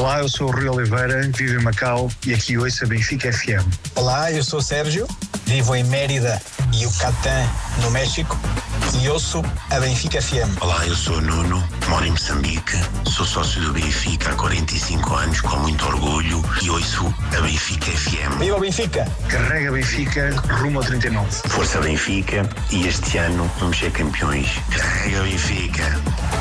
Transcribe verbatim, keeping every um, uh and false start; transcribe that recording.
Olá, eu sou o Rui Oliveira, vivo em Macau e aqui ouço a Benfica F M. Olá, eu sou o Sérgio, vivo em Mérida e Yucatán, no México, e ouço a Benfica F M. Olá, eu sou o Nuno, moro em Moçambique, sou sócio do Benfica há quarenta e cinco anos, com muito orgulho, e ouço a Benfica F M. Viva o Benfica! Carrega Benfica rumo ao trinta e nove. Força Benfica, e este ano vamos ser campeões. Carrega Benfica!